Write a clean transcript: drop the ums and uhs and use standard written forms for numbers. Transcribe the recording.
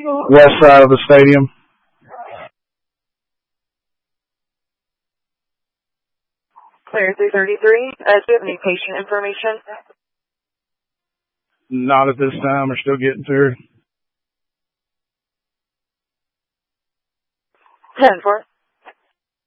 west side of the stadium. Clear 333. Do you have any patient information? Not at this time. We're still getting through. 10-4.